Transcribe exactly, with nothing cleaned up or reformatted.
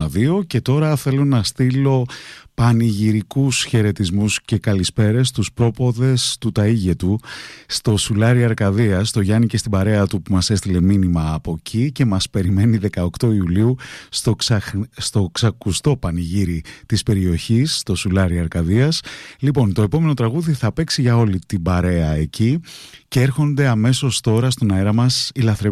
δύο και τώρα θέλω να στείλω πανηγυρικούς χαιρετισμούς και καλησπέρες στους πρόποδες του Ταΐγετου στο Σουλάρι Αρκαδίας, στο Γιάννη και στην παρέα του που μας έστειλε μήνυμα από εκεί και μας περιμένει δεκαοκτώ Ιουλίου στο, ξαχ... στο ξακουστό πανηγύρι της περιοχής, στο Σουλάρι Αρκαδίας. Λοιπόν, το επόμενο τραγούδι θα παίξει για όλη την παρέα εκεί και έρχονται αμέσως τώρα στον αέρα μας οι λαθρε...